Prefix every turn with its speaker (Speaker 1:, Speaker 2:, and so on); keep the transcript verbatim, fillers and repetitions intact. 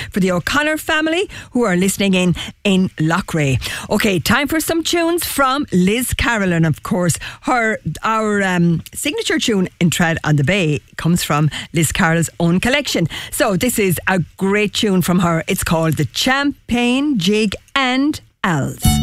Speaker 1: for the O'Connor family who are listening in in Loughrea. Okay, time for some tunes from Liz Carroll, and of course her our um, signature tune in Tread on the Bay comes from Liz Carroll's own collection. So this is a great tune from her. It's called The Champagne Jig and Owls.